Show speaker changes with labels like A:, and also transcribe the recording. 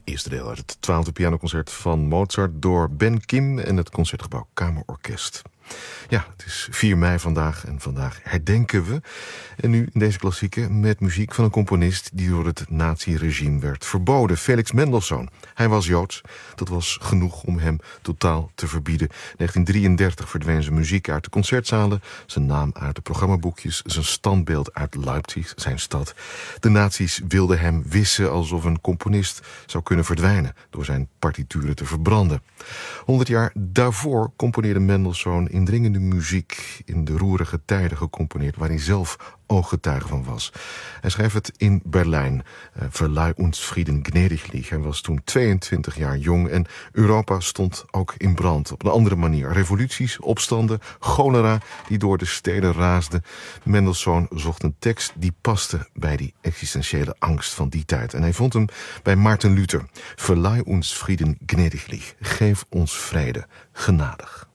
A: Eerste deel uit het 12e pianoconcert van Mozart door Ben Kim en het Concertgebouw Kamerorkest. Ja, het is 4 mei vandaag en vandaag herdenken we. En nu in deze klassieke met muziek van een componist die door het naziregime werd verboden. Felix Mendelssohn. Hij was Joods. Dat was genoeg om hem totaal te verbieden. In 1933 verdween zijn muziek uit de concertzalen, zijn naam uit de programmaboekjes, zijn standbeeld uit Leipzig, zijn stad. De nazi's wilden hem wissen alsof een componist zou kunnen verdwijnen door zijn partituren te verbranden. 100 jaar daarvoor componeerde Mendelssohn indringende muziek in de roerige tijden gecomponeerd waar hij zelf ooggetuige van was. Hij schreef het in Berlijn. Verleih uns Frieden gnädiglich. Hij was toen 22 jaar jong en Europa stond ook in brand. Op een andere manier. Revoluties, opstanden, cholera die door de steden raasden. Mendelssohn zocht een tekst die paste bij die existentiële angst van die tijd. En hij vond hem bij Maarten Luther. Verleih uns Frieden gnädiglich. Geef ons vrede, genadig.